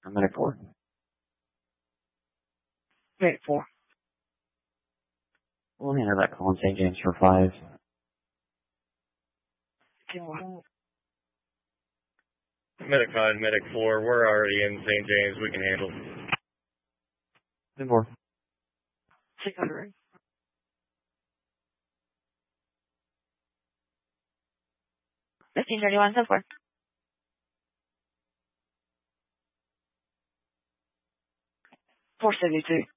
Medic 4. Medic 4. We'll handle that call in St. James for 5. 10-1. Medic 5, Medic 4, we're already in St. James, we can handle. 4. 600. 1531, so far. 472.